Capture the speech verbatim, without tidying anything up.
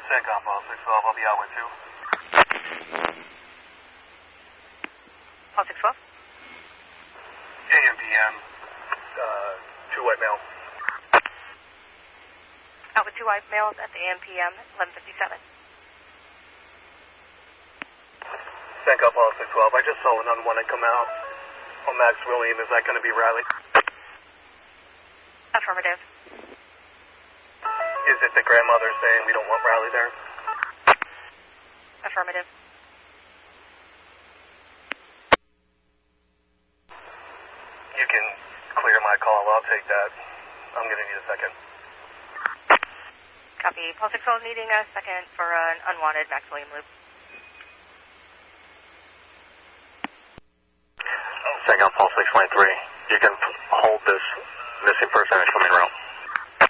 Second, Paul six twelve, I'll be out with two. Paul six twelve? A M P M, uh, two white male. Out with two white males at the A M P M, eleven fifty-seven. Second, Paul six twelve, I just saw an unwanted come out on Max William. Is that going to be Riley? Affirmative. Is it the grandmother saying we don't want Riley there? Affirmative. You can clear my call. I'll take that. I'm going to need a second. Copy. Paul six twelve needing a second for an unwanted Max William loop. Second, Paul six twenty-three. You can hold this missing person and come in route.